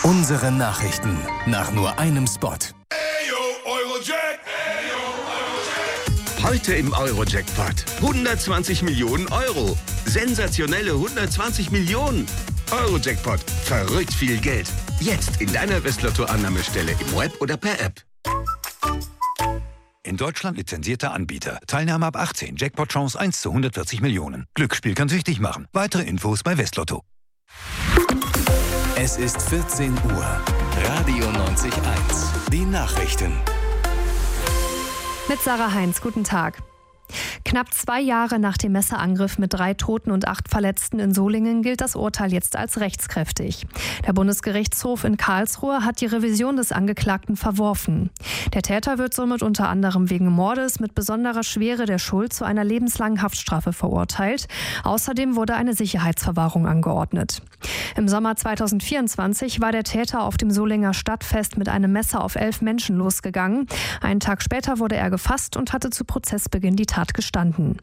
Unsere Nachrichten nach nur einem Spot. Heute im Euro-Jackpot 120 Millionen Euro. Sensationelle 120 Millionen. Euro-Jackpot. Verrückt viel Geld. Jetzt in deiner Westlotto-Annahmestelle im Web oder per App. In Deutschland lizenzierter Anbieter. Teilnahme ab 18. Jackpot-Chance 1 zu 140 Millionen. Glücksspiel kann süchtig machen. Weitere Infos bei Westlotto. Es ist 14 Uhr. Radio 90.1. Die Nachrichten. Mit Sarah Heinz, guten Tag. Knapp 2 Jahre nach dem Messerangriff mit 3 Toten und 8 Verletzten in Solingen gilt das Urteil jetzt als rechtskräftig. Der Bundesgerichtshof in Karlsruhe hat die Revision des Angeklagten verworfen. Der Täter wird somit unter anderem wegen Mordes mit besonderer Schwere der Schuld zu einer lebenslangen Haftstrafe verurteilt. Außerdem wurde eine Sicherheitsverwahrung angeordnet. Im Sommer 2024 war der Täter auf dem Solinger Stadtfest mit einem Messer auf 11 Menschen losgegangen. Einen Tag später wurde er gefasst und hatte zu Prozessbeginn die Tat gestanden.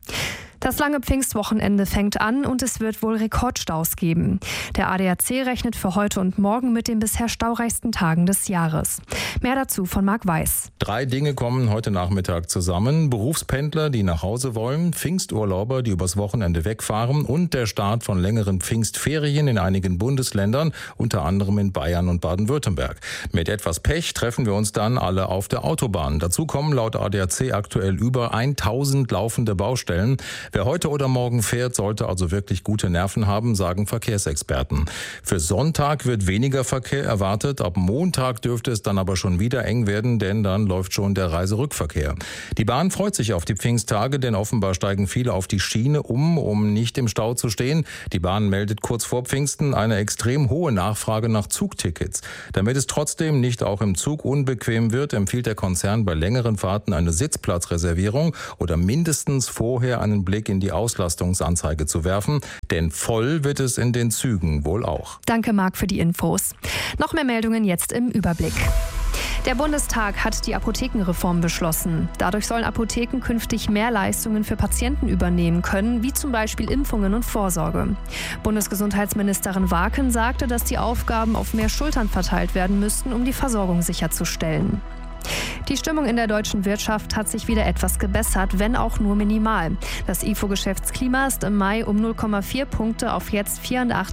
Das lange Pfingstwochenende fängt an und es wird wohl Rekordstaus geben. Der ADAC rechnet für heute und morgen mit den bisher staureichsten Tagen des Jahres. Mehr dazu von Marc Weiß. 3 Dinge kommen heute Nachmittag zusammen. Berufspendler, die nach Hause wollen, Pfingsturlauber, die übers Wochenende wegfahren und der Start von längeren Pfingstferien in einigen Bundesländern, unter anderem in Bayern und Baden-Württemberg. Mit etwas Pech treffen wir uns dann alle auf der Autobahn. Dazu kommen laut ADAC aktuell über 1000 laufende Baustellen. Wer heute oder morgen fährt, sollte also wirklich gute Nerven haben, sagen Verkehrsexperten. Für Sonntag wird weniger Verkehr erwartet. Ab Montag dürfte es dann aber schon wieder eng werden, denn dann läuft schon der Reiserückverkehr. Die Bahn freut sich auf die Pfingsttage, denn offenbar steigen viele auf die Schiene um nicht im Stau zu stehen. Die Bahn meldet kurz vor Pfingsten eine extrem hohe Nachfrage nach Zugtickets. Damit es trotzdem nicht auch im Zug unbequem wird, empfiehlt der Konzern bei längeren Fahrten eine Sitzplatzreservierung oder mindestens vorher einen Blick in die Auslastungsanzeige zu werfen, denn voll wird es in den Zügen wohl auch. Danke, Marc, für die Infos. Noch mehr Meldungen jetzt im Überblick. Der Bundestag hat die Apothekenreform beschlossen. Dadurch sollen Apotheken künftig mehr Leistungen für Patienten übernehmen können, wie zum Beispiel Impfungen und Vorsorge. Bundesgesundheitsministerin Waken sagte, dass die Aufgaben auf mehr Schultern verteilt werden müssten, um die Versorgung sicherzustellen. Die Stimmung in der deutschen Wirtschaft hat sich wieder etwas gebessert, wenn auch nur minimal. Das IFO-Geschäftsklima ist im Mai um 0,4 Punkte auf jetzt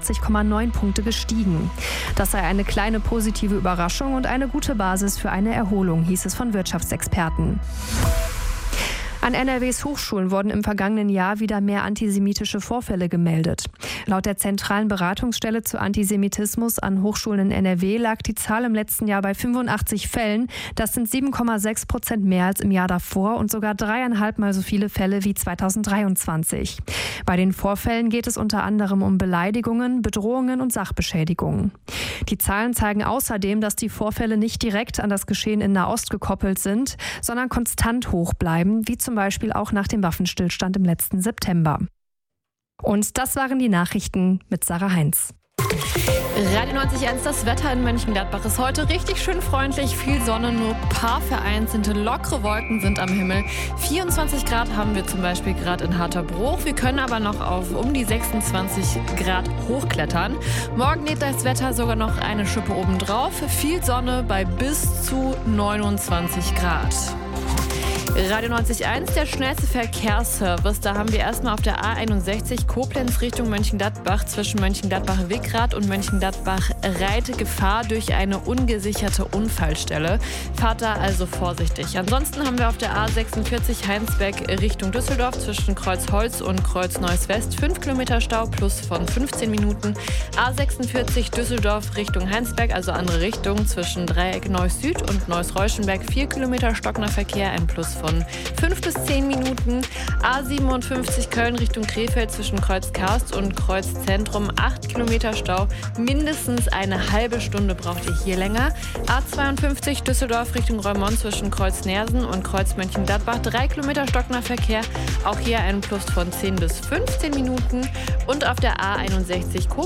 84,9 Punkte gestiegen. Das sei eine kleine positive Überraschung und eine gute Basis für eine Erholung, hieß es von Wirtschaftsexperten. An NRWs Hochschulen wurden im vergangenen Jahr wieder mehr antisemitische Vorfälle gemeldet. Laut der zentralen Beratungsstelle zu Antisemitismus an Hochschulen in NRW lag die Zahl im letzten Jahr bei 85 Fällen. Das sind 7,6% mehr als im Jahr davor und sogar 3,5 Mal so viele Fälle wie 2023. Bei den Vorfällen geht es unter anderem um Beleidigungen, Bedrohungen und Sachbeschädigungen. Die Zahlen zeigen außerdem, dass die Vorfälle nicht direkt an das Geschehen in Nahost gekoppelt sind, sondern konstant hoch bleiben, wie zum Beispiel auch nach dem Waffenstillstand im letzten September. Und das waren die Nachrichten mit Sarah Heinz. Radio 90.1, das Wetter in Mönchengladbach ist heute richtig schön freundlich, viel Sonne, nur paar vereinzelte lockere Wolken sind am Himmel. 24 Grad haben wir zum Beispiel gerade in Harterbruch, wir können aber noch auf um die 26 Grad hochklettern. Morgen lädt das Wetter sogar noch eine Schippe obendrauf, viel Sonne bei bis zu 29 Grad. Radio 90.1, der schnellste Verkehrsservice. Da haben wir erstmal auf der A61 Koblenz Richtung Mönchengladbach zwischen Mönchengladbach-Wickrath und Mönchengladbach-Reit Gefahr durch eine ungesicherte Unfallstelle. Fahrt da also vorsichtig. Ansonsten haben wir auf der A46 Heinsberg Richtung Düsseldorf zwischen Kreuzholz und Kreuz Neuss West 5 Kilometer Stau plus von 15 Minuten. A46 Düsseldorf Richtung Heinsberg, also andere Richtung, zwischen Dreieck Neuss Süd und Neuss Reuschenberg 4 Kilometer stockender Verkehr, ein Plus von 5 bis 10 Minuten. A57 Köln Richtung Krefeld zwischen Kreuz Karst und Kreuz Zentrum 8 Kilometer Stau. Mindestens eine halbe Stunde braucht ihr hier länger. A52 Düsseldorf Richtung Reumont zwischen Kreuz Nersen und Kreuz Mönchengladbach 3 Kilometer stockender Verkehr. Auch hier ein Plus von 10 bis 15 Minuten. Und auf der A61 Koblenz Richtung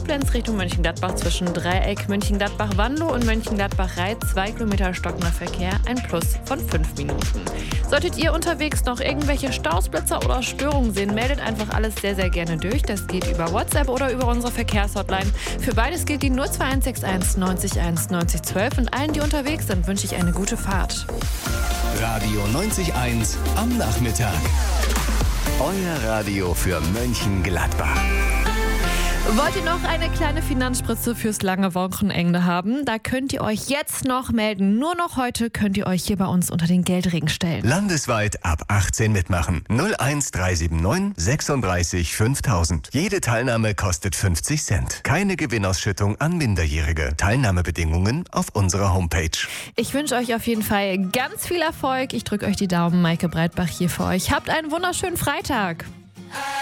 Richtung Mönchengladbach zwischen Dreieck Mönchengladbach-Wanlo und Mönchengladbach-Reit 2 Kilometer stockender Verkehr, ein Plus von 5 Minuten. Solltet ihr unterwegs noch irgendwelche Stausblitzer oder Störungen sehen, meldet einfach alles sehr, sehr gerne durch. Das geht über WhatsApp oder über unsere Verkehrshotline. Für beides gilt die 02161 90 1 90 12 und allen, die unterwegs sind, wünsche ich eine gute Fahrt. Radio 90.1 am Nachmittag. Euer Radio für Mönchengladbach. Wollt ihr noch eine kleine Finanzspritze fürs lange Wochenende haben? Da könnt ihr euch jetzt noch melden. Nur noch heute könnt ihr euch hier bei uns unter den Geldregen stellen. Landesweit ab 18 mitmachen. 01379 36 5000. Jede Teilnahme kostet 50 Cent. Keine Gewinnausschüttung an Minderjährige. Teilnahmebedingungen auf unserer Homepage. Ich wünsche euch auf jeden Fall ganz viel Erfolg. Ich drücke euch die Daumen. Maike Breitbach hier für euch. Habt einen wunderschönen Freitag.